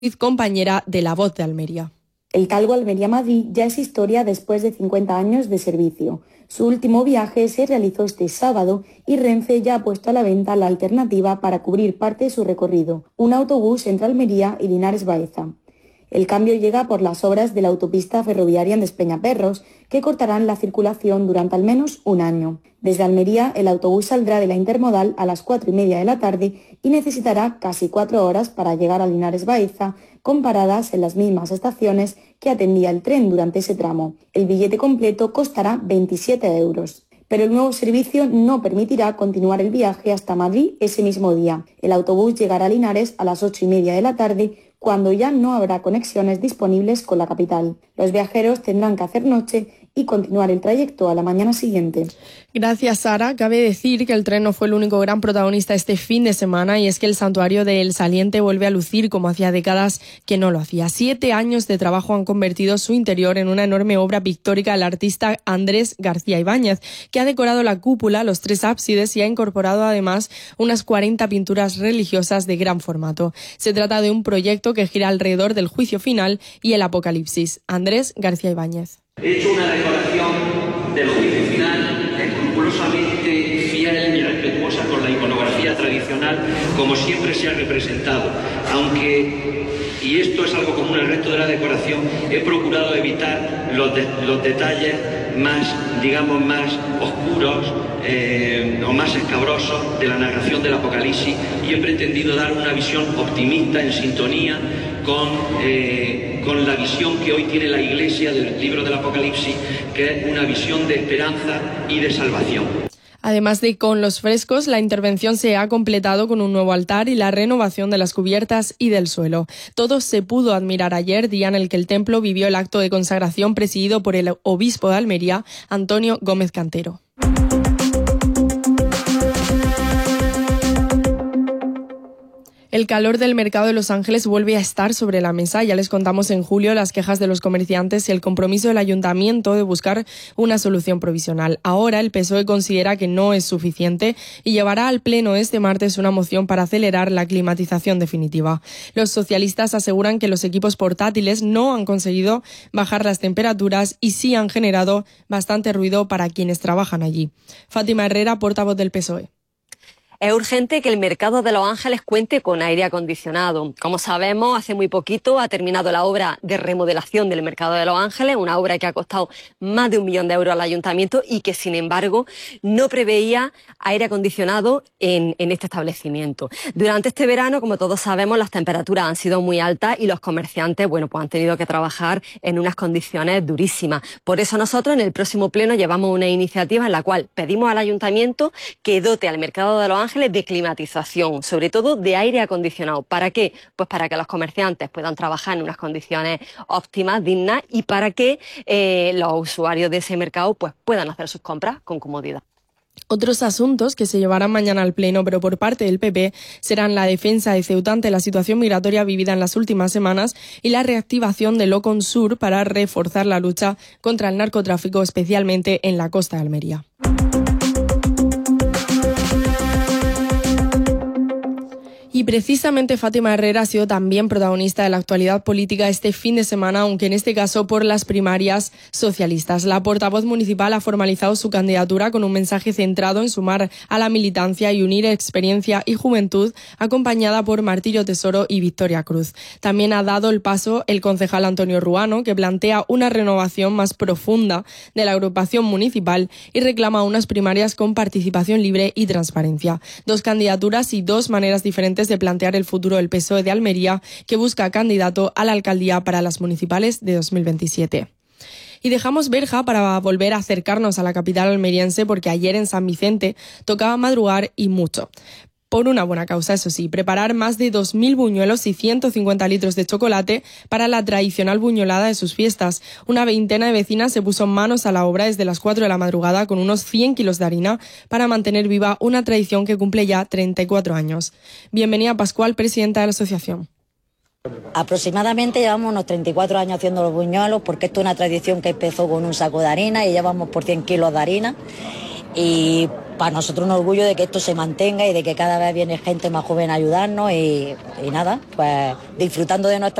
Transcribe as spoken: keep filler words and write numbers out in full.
compañera de La Voz de Almería. El Talgo Almería-Madrid ya es historia después de cincuenta años de servicio. Su último viaje se realizó este sábado y Renfe ya ha puesto a la venta la alternativa para cubrir parte de su recorrido, un autobús entre Almería y Linares Baeza. El cambio llega por las obras de la autopista ferroviaria en Despeñaperros, que cortarán la circulación durante al menos un año. Desde Almería, el autobús saldrá de la intermodal a las cuatro y media de la tarde y necesitará casi cuatro horas para llegar a Linares Baeza, con paradas en las mismas estaciones que atendía el tren durante ese tramo. El billete completo costará veintisiete euros. Pero el nuevo servicio no permitirá continuar el viaje hasta Madrid ese mismo día. El autobús llegará a Linares a las ocho y media de la tarde, cuando ya no habrá conexiones disponibles con la capital. Los viajeros tendrán que hacer noche y continuar el trayecto a la mañana siguiente. Gracias, Sara. Cabe decir que el tren no fue el único gran protagonista este fin de semana, y es que el santuario de El Saliente vuelve a lucir como hacía décadas que no lo hacía. Siete años de trabajo han convertido su interior en una enorme obra pictórica del artista Andrés García Ibáñez, que ha decorado la cúpula, los tres ábsides y ha incorporado además unas cuarenta pinturas religiosas de gran formato. Se trata de un proyecto que gira alrededor del juicio final y el apocalipsis. Andrés García Ibáñez. He hecho una decoración del juicio final escrupulosamente fiel y respetuosa con la iconografía tradicional, como siempre se ha representado, aunque, y esto es algo común al resto de la decoración, he procurado evitar los, de, los detalles más, digamos, más oscuros eh, o más escabrosos de la narración del Apocalipsis, y he pretendido dar una visión optimista en sintonía con, eh, con la visión que hoy tiene la Iglesia del libro del Apocalipsis, que es una visión de esperanza y de salvación. Además de con los frescos, la intervención se ha completado con un nuevo altar y la renovación de las cubiertas y del suelo. Todo se pudo admirar ayer, día en el que el templo vivió el acto de consagración presidido por el obispo de Almería, Antonio Gómez Cantero. El calor del mercado de Los Ángeles vuelve a estar sobre la mesa. Ya les contamos en julio las quejas de los comerciantes y el compromiso del ayuntamiento de buscar una solución provisional. Ahora el P S O E considera que no es suficiente y llevará al Pleno este martes una moción para acelerar la climatización definitiva. Los socialistas aseguran que los equipos portátiles no han conseguido bajar las temperaturas y sí han generado bastante ruido para quienes trabajan allí. Fátima Herrera, portavoz del P S O E. Es urgente que el mercado de Los Ángeles cuente con aire acondicionado. Como sabemos, hace muy poquito ha terminado la obra de remodelación del mercado de Los Ángeles, una obra que ha costado más de un millón de euros al ayuntamiento y que, sin embargo, no preveía aire acondicionado en, en este establecimiento. Durante este verano, como todos sabemos, las temperaturas han sido muy altas y los comerciantes, bueno, pues han tenido que trabajar en unas condiciones durísimas. Por eso nosotros en el próximo pleno llevamos una iniciativa en la cual pedimos al ayuntamiento que dote al mercado de Los Ángeles de climatización, sobre todo de aire acondicionado. ¿Para qué? Pues para que los comerciantes puedan trabajar en unas condiciones óptimas, dignas, y para que eh, los usuarios de ese mercado pues puedan hacer sus compras con comodidad. Otros asuntos que se llevarán mañana al Pleno, pero por parte del P P, serán la defensa de Ceuta ante la situación migratoria vivida en las últimas semanas y la reactivación del Ocon Sur para reforzar la lucha contra el narcotráfico, especialmente en la costa de Almería. Y precisamente Fátima Herrera ha sido también protagonista de la actualidad política este fin de semana, aunque en este caso por las primarias socialistas. La portavoz municipal ha formalizado su candidatura con un mensaje centrado en sumar a la militancia y unir experiencia y juventud, acompañada por Martillo Tesoro y Victoria Cruz. También ha dado el paso el concejal Antonio Ruano, que plantea una renovación más profunda de la agrupación municipal y reclama unas primarias con participación libre y transparencia. Dos candidaturas y dos maneras diferentes de plantear el futuro del P S O E de Almería, que busca candidato a la alcaldía para las municipales de dos mil veintisiete. Y dejamos Berja para volver a acercarnos a la capital almeriense, porque ayer en San Vicente tocaba madrugar y mucho. Por una buena causa, eso sí, preparar más de dos mil buñuelos y ciento cincuenta litros de chocolate para la tradicional buñolada de sus fiestas. Una veintena de vecinas se puso manos a la obra desde las cuatro de la madrugada con unos cien kilos de harina para mantener viva una tradición que cumple ya treinta y cuatro años. Bienvenida Pascual, presidenta de la asociación. Aproximadamente llevamos unos treinta y cuatro años haciendo los buñuelos, porque esto es una tradición que empezó con un saco de harina y llevamos por cien kilos de harina. Y para nosotros un orgullo de que esto se mantenga y de que cada vez viene gente más joven a ayudarnos y, y nada, pues disfrutando de nuestra